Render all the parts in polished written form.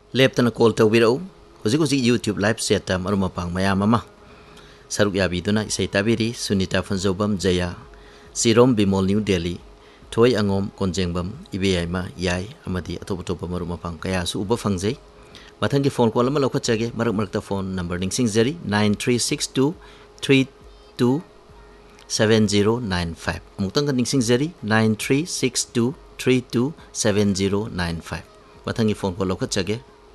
ꯂꯦꯞꯇꯅ ꯀꯣꯜ ꯇꯧꯕꯤꯔꯛꯎ ꯍꯧꯖꯤꯛ ꯍꯧꯖꯤꯛ ꯌꯨꯇ꯭ꯌꯨꯕ ꯂꯥꯏꯚ ꯆꯦꯠꯇ ꯃꯔꯨꯞ ꯃꯄꯥꯡ ꯃꯌꯥꯝ ꯑꯃ ꯁꯔꯨꯛ ꯌꯥꯕꯤꯗꯨꯅ ꯏꯁꯩ ꯇꯥꯕꯤꯔꯤ ꯁꯨꯅꯤꯇꯥ ꯐꯨꯟꯖꯧꯕꯝ ꯖꯌꯥ ꯆꯤꯔꯣꯝ ꯕꯤꯃꯣꯜ ꯅ꯭ꯌꯨ ꯗꯦꯜꯂꯤ ꯊꯣꯏ ꯑꯉꯣꯝ ꯀꯣꯟꯖꯦꯡꯕꯝ ꯏꯕꯦꯌꯥꯏꯃ ꯌꯥꯏ ꯑꯃꯗꯤ ꯑꯇꯣꯞ ꯑꯇꯣꯞꯄ ꯃꯔꯨꯞ ꯃꯄꯥꯡ ꯀꯌꯥꯁꯨ ꯎꯕ ꯐꯪꯖꯩ ꯃꯊꯪꯒꯤ ꯐꯣꯟ ꯀꯣꯜ ꯑꯃ ꯂꯧꯈꯠꯆꯒꯦ ꯃꯔꯛ ꯃꯔꯛꯇ ꯐꯣꯟ ꯅꯝꯕꯔ ꯅꯤꯡꯁꯤꯡꯖꯔꯤ 9362327095 ꯑꯃꯨꯛꯇꯪꯒ ꯅꯤꯡꯁꯤꯡꯖꯔꯤ 9362327095 ꯃꯊꯪꯒꯤ phone call ꯂꯧꯈꯠꯆꯒꯦ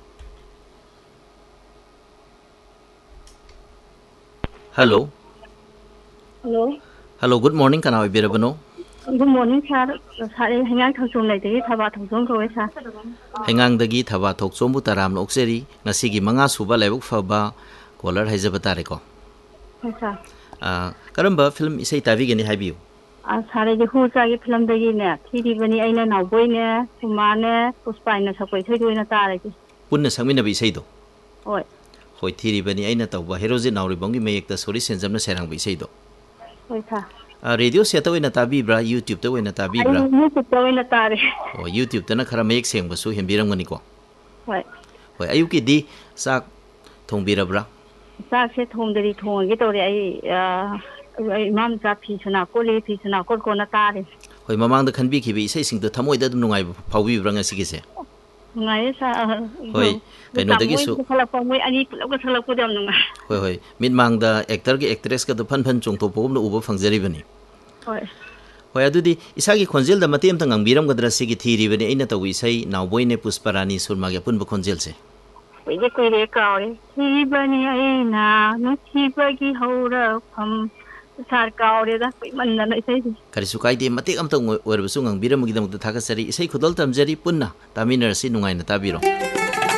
Hello. Hello. Hello, good morning. Kana oibirabano? Good morning, sir. Sir, hengang thongsom lai dagi thaba thongsom kowe sir. Hengang dagi thaba thongsom bu taram lokseri ngasigi manga suba lebuk faba caller haijaba tare ko. Yes, sir. Karamba film isai tabi gani haibiu. Sir, the whole sagi film dagi ne. Thidi bani aina nawboy ne, kumane, puspa aina sakoi thoi na tare ki. Punna sangmina bi isai do. Oi. Hoi thiri bani aina tawba heroji nawri bongi mayekta sori senjamna serang bi isai do. Oi sir. Radio seta oina tabi bra YouTube ta oina tabi bra. YouTube ta oina tare. Oh YouTube ta na khara mayek seng basu hembiram ngani ko. Hoi. Hoi ayuki di sak thongbira bra. Sak se thongdari thongi tore ai imam sa phi suna ko le phi suna ko na tare. Hoi mamang da khanbi khibi isai sing to thamoi da dum nungai phawbi bra ngasi ki se. Ngai sa. Hoi kaino dagi su khala pamoi ani pulak ko thalak ko dam nungai. Hoi mit mang da actor gi actress ka do phan chung to pom no uba fangjari bani. Hoi. Hoi adudi isagi khonjel da matem ta ngangbiram gadra sigi thiri bani aina tawi isai nawboi ne pusparani surma ge pun ba khonjel se. Hoi je koi re kaore thiri bani aina no thibagi haura pham sar kaore da koi manna na isai Karisu kaide matek am ta oirbusu ngangbiram gi dam ta thakasari isai khudal tamjari punna taminar si nungai na tabiro.